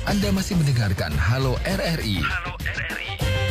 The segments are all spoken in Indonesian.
Anda masih mendengarkan Halo RRI. Halo RRI.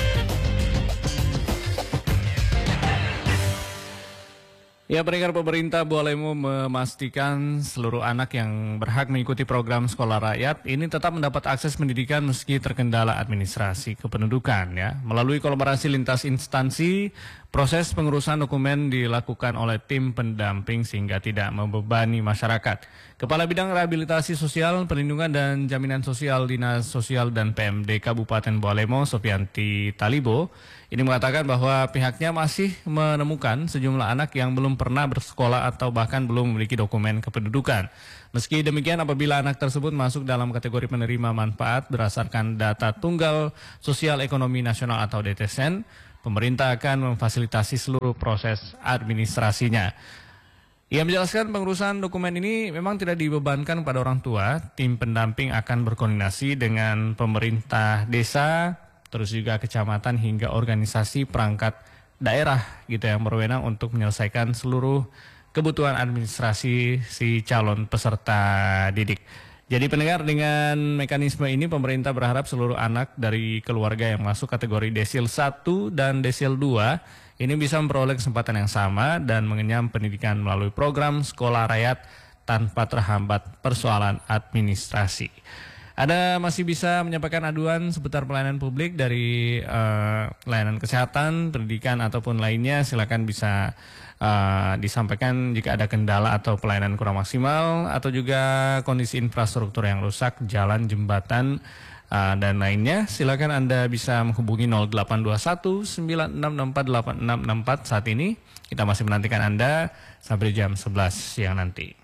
Ya, pemerintah Bualemo memastikan seluruh anak yang berhak mengikuti program sekolah rakyat ini tetap mendapat akses pendidikan meski terkendala administrasi kependudukan ya. Melalui kolaborasi lintas instansi, proses pengurusan dokumen dilakukan oleh tim pendamping sehingga tidak membebani masyarakat. Kepala Bidang Rehabilitasi Sosial, Perlindungan dan Jaminan Sosial Dinas Sosial dan PMD Kabupaten Bualemo, Sofianti Talibo, ini mengatakan bahwa pihaknya masih menemukan sejumlah anak yang belum pernah bersekolah atau bahkan belum memiliki dokumen kependudukan. Meski demikian, apabila anak tersebut masuk dalam kategori penerima manfaat berdasarkan data Tunggal Sosial Ekonomi Nasional atau DTSN, pemerintah akan memfasilitasi seluruh proses administrasinya. Ia menjelaskan pengurusan dokumen ini memang tidak dibebankan pada orang tua. Tim pendamping akan berkoordinasi dengan pemerintah desa, terus juga kecamatan hingga organisasi perangkat daerah gitu yang berwenang untuk menyelesaikan seluruh kebutuhan administrasi si calon peserta didik. Jadi pendengar, dengan mekanisme ini pemerintah berharap seluruh anak dari keluarga yang masuk kategori desil 1 dan desil 2 ini bisa memperoleh kesempatan yang sama dan mengenyam pendidikan melalui program sekolah rakyat tanpa terhambat persoalan administrasi. Anda masih bisa menyampaikan aduan seputar pelayanan publik dari layanan kesehatan, pendidikan ataupun lainnya. Silakan bisa disampaikan jika ada kendala atau pelayanan kurang maksimal atau juga kondisi infrastruktur yang rusak, jalan, jembatan dan lainnya. Silakan Anda bisa menghubungi 0821 9664 8664 saat ini. Kita masih menantikan Anda sampai jam 11 siang nanti.